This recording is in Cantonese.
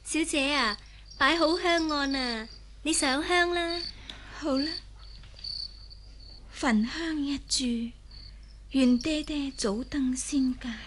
小姐啊，擺好香案啊，你上香啦。 好啦，焚香一炷，願爹爹早登仙界。